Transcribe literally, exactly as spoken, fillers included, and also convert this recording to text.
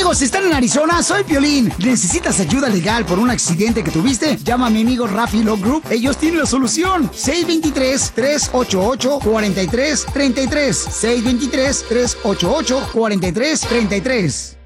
amigos, están en Arizona, soy Piolín. ¿Necesitas ayuda legal por un accidente que tuviste? Llama a mi amigo Rafi Law Group. Ellos tienen la solución. seis dos tres, tres ocho ocho, cuatro tres tres tres. seis dos tres, tres ocho ocho, cuatro tres tres tres.